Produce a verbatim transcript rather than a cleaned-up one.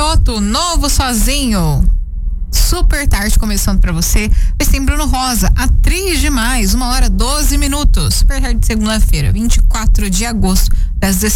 garoto, novo sozinho. Super tarde começando pra você. Mas tem Bruno Rosa, atriz demais, uma hora doze minutos. Super tarde de segunda-feira, vinte e quatro de agosto, das dezessete